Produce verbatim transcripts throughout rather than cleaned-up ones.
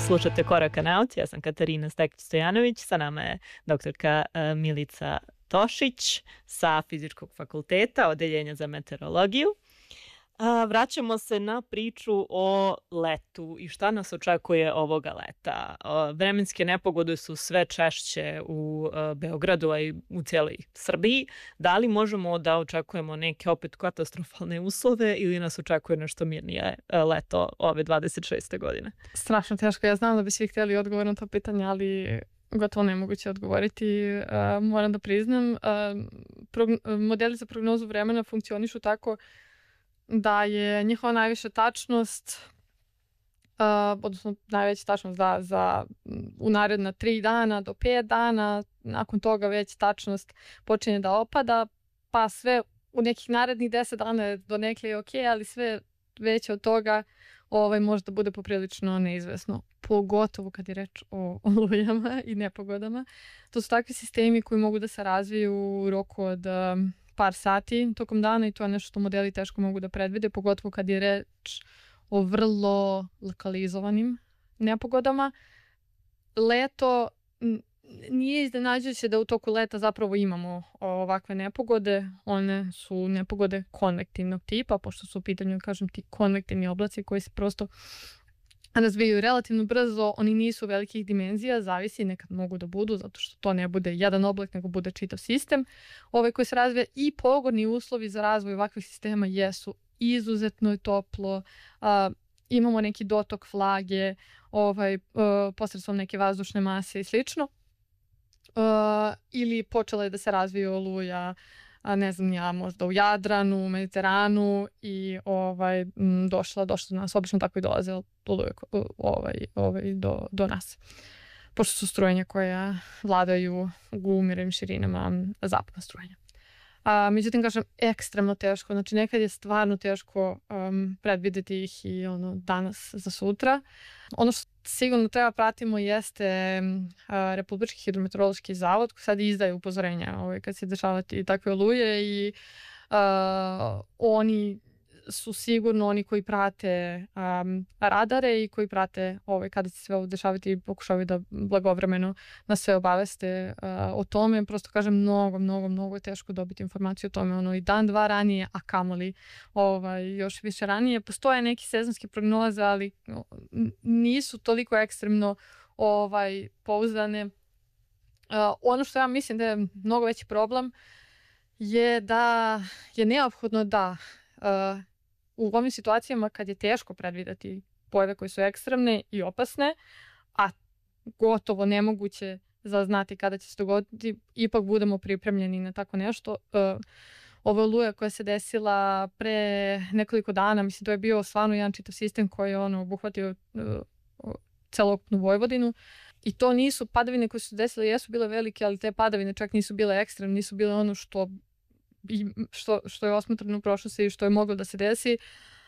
Slušate Koraka nauci, ja sam Katarina Stekić-Stojanović, sa nama je doktorka Milica Tošić sa Fizičkog fakulteta, Odeljenja za meteorologiju. Vraćamo se na priču o letu i šta nas očekuje ovoga leta. Vremenske nepogode su sve češće u Beogradu, a i u cijeloj Srbiji. Da li možemo da očekujemo neke opet katastrofalne uslove ili nas očekuje nešto mirnije leto ove dvadeset šeste godine? Strašno teško. Ja znam da bi svi htjeli odgovor na to pitanje, ali gotovo nemoguće odgovoriti. Uh, moram da priznam, uh, progn- modeli za prognozu vremena funkcionišu tako da je njihova najviša tačnost, uh, odnosno najveća tačnost za, za u naredna tri dana do pet dana, nakon toga već tačnost počinje da opada, pa sve u nekih narednih deset dana do nekle je ok, ali sve veće od toga ovaj, možda bude poprilično neizvesno. Pogotovo kad je reč o olujama i nepogodama. To su takvi sistemi koji mogu da se razviju u roku od um, par sati tokom dana i to je nešto što modeli teško mogu da predvide, pogotovo kad je reč o vrlo lokalizovanim nepogodama. Leto nije iznenađujuće da u toku leta zapravo imamo ovakve nepogode. One su nepogode konvektivnog tipa, pošto su u pitanju, kažem ti, konvektivni oblaci koji se prosto razvijaju relativno brzo. Oni nisu velikih dimenzija, zavisi, nekad mogu da budu, zato što to ne bude jedan oblak, nego bude čitav sistem ovaj koji se razvija i pogodni uslovi za razvoj ovakvih sistema jesu izuzetno je toplo, a, imamo neki dotok vlage, ovaj, a, posredstvom neke vazdušne mase i slično. Uh, ili počela je da se razvije oluja, a ne znam ja, možda u Jadranu, u Mediteranu i ovaj, m, došla, došla do nas, obično tako i dolaze oluje ovaj, ovaj, do, do nas. Pošto su strujenja koja vladaju u umirenim širinama zapadna strujenja. A, međutim, kažem, ekstremno teško. Znači, nekad je stvarno teško um, predvideti ih i ono, danas za sutra. Ono što sigurno treba pratimo jeste uh, Republički hidrometeorološki zavod koji sad izdaje upozorenja ovaj, kad se dešavati takve oluje i uh, oni su sigurno oni koji prate um, radare i koji prate ovaj, kada se sve ovo dešavati i pokušavaju da blagovremeno nas sve obaveste uh, o tome. Prosto kažem, mnogo, mnogo, mnogo je teško dobiti informaciju o tome. Ono, i dan, dva ranije, a kamoli ovaj, još više ranije. Postoje neki sezonski prognoze, ali nisu toliko ekstremno ovaj, pouzdane. Uh, ono što ja mislim da je mnogo veći problem je da je neophodno da uh, u ovim situacijama kad je teško predvideti pojave koje su ekstremne i opasne, a gotovo nemoguće zaznati kada će se dogoditi, ipak budemo pripremljeni na tako nešto. Uh, ova oluja koja se desila pre nekoliko dana, mislim to je bio stvarno jedan čitav sistem koji je ono obuhvatio uh, celokupnu Vojvodinu i to nisu padavine koje su desile, jesu bile velike, ali te padavine čak nisu bile ekstremne, nisu bile ono što I što, što je osmotreno u prošlosti i što je moglo da se desi,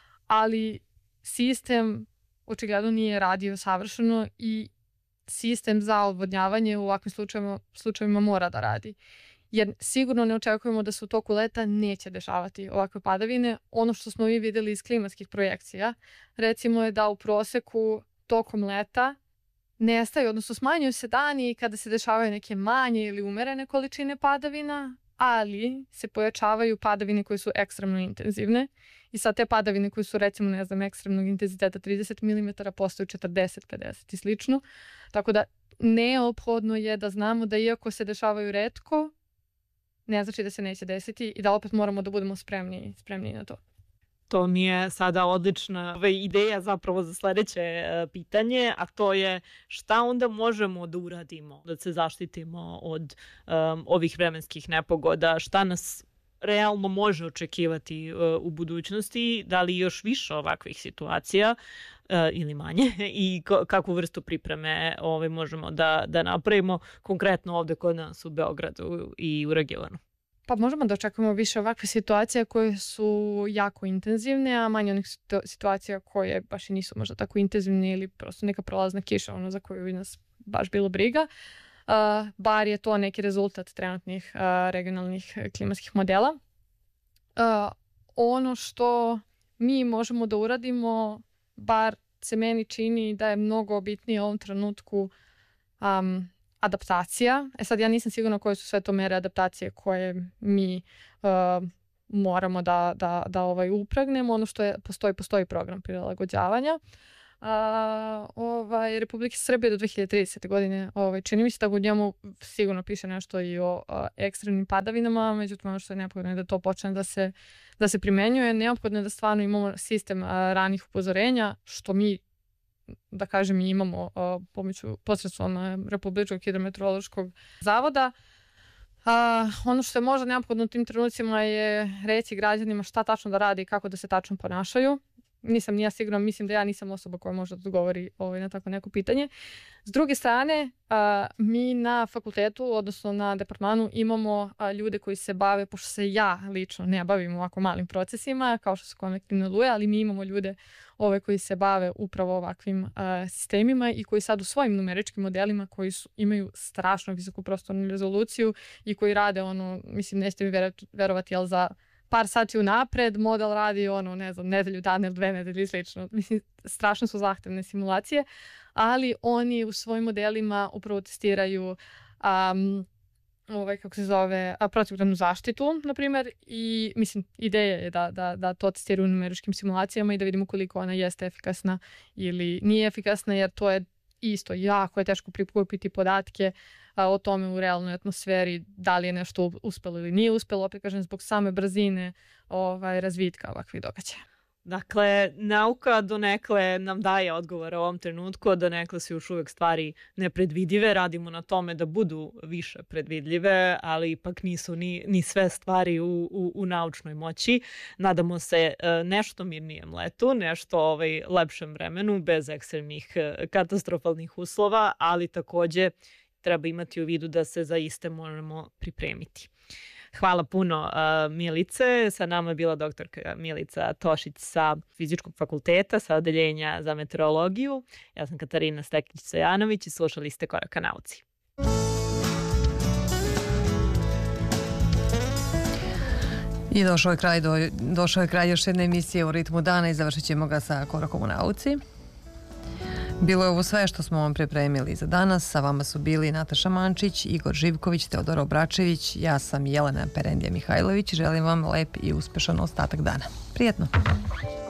ali sistem očigledno nije radio savršeno i sistem za odvodnjavanje u ovakvim slučajevima, slučajevima mora da radi. Jer sigurno ne očekujemo da se u toku leta neće dešavati ovakve padavine. Ono što smo mi vidjeli iz klimatskih projekcija, recimo je da u proseku tokom leta nestaju, odnosno smanjuju se dani kada se dešavaju neke manje ili umerene količine padavina, ali se pojačavaju padavine koje su ekstremno intenzivne i sad te padavine koje su recimo ne znam ekstremnog intenziteta trideset milimetara postaju četrdeset pedeset i slično. Tako da neophodno je da znamo da iako se dešavaju retko, ne znači da se neće desiti i da opet moramo da budemo spremni, spremni na to. To mi je sada odlična ideja zapravo za sljedeće pitanje, a to je šta onda možemo da uradimo da se zaštitimo od um, ovih vremenskih nepogoda, šta nas realno može očekivati uh, u budućnosti, da li još više ovakvih situacija uh, ili manje i k- kakvu vrstu pripreme ovaj, možemo da, da napravimo konkretno ovdje kod nas u Beogradu i u regionu. Pa možemo da očekujemo više ovakve situacije koje su jako intenzivne, a manje onih situacija koje baš i nisu možda tako intenzivne ili prosto neka prolazna kiša ono za koju nas baš bilo briga. Uh, bar je to neki rezultat trenutnih uh, regionalnih klimatskih modela. Uh, ono što mi možemo da uradimo, bar se meni čini da je mnogo bitnije u ovom trenutku um, adaptacija. E sad ja nisam sigurna koje su sve to mere adaptacije koje mi uh, moramo da, da, da ovaj, upragnemo. Ono što je, postoji, postoji program prilagođavanja. A, ovaj, Republike Srbije do dve hiljade tridesete. godine ovaj, čini mi se da u njemu sigurno piše nešto i o a, ekstremnim padavinama, međutim ono što je neophodno je da to počne da se, da se primenjuje. Neophodno je da stvarno imamo sistem a, ranih upozorenja, što mi da kažem i imamo a, pomoću posredstvom a, Republičkog hidrometeorološkog zavoda. A, ono što je možda neophodno u tim trenucima je reći građanima šta tačno da radi i kako da se tačno ponašaju. Nisam ni ja sigurna, mislim da ja nisam osoba koja može da odgovori ovaj, na tako neko pitanje. S druge strane, a, mi na fakultetu, odnosno na departmanu, imamo a, ljude koji se bave, pošto se ja lično ne bavim ovako malim procesima, kao što su konvektivne oluje, ali mi imamo ljude ove, koji se bave upravo ovakvim a, sistemima i koji sad u svojim numeričkim modelima koji su, imaju strašno visoku prostornu rezoluciju i koji rade ono, mislim, nećete mi verovati, ali za par sati unapred, model radi ono, ne znam, nedelju dana ili dve nedelje i slično. Mislim, strašno su zahtevne simulacije, ali oni u svojim modelima upravo testiraju um, ovaj, kako se zove, protivgradnu zaštitu, na primjer, i mislim, ideja je da, da, da to testiraju u numeričkim simulacijama i da vidimo koliko ona jeste efikasna ili nije efikasna, jer to je isto jako je teško prikupiti podatke a, o tome u realnoj atmosferi, da li je nešto uspelo ili nije uspelo, opet kažem, zbog same brzine ovaj, razvitka ovakvih događaja. Dakle, nauka donekle nam daje odgovor u ovom trenutku, donekle su još uvek stvari nepredvidive, radimo na tome da budu više predvidljive, ali ipak nisu ni, ni sve stvari u, u, u naučnoj moći. Nadamo se nešto mirnijem letu, nešto ovaj, lepšem vremenu, bez ekstremnih katastrofalnih uslova, ali takođe treba imati u vidu da se za iste moramo pripremiti. Hvala puno uh, Milice. Sa nama je bila doktorka Milica Tošić sa Fizičkog fakulteta, sa odeljenja za meteorologiju. Ja sam Katarina Stekić-Stojanović i slušali ste Korak ka nauci. I došao je kraj, do, došao je kraj još jedne emisije u ritmu dana i završit ćemo ga sa Korakom u nauci. Bilo je ovo sve što smo vam pripremili za danas. Sa vama su bili Nataša Mančić, Igor Živković, Teodora Obračević. Ja sam Jelena Perendija Mihajlović. Želim vam lep i uspešan ostatak dana. Prijetno!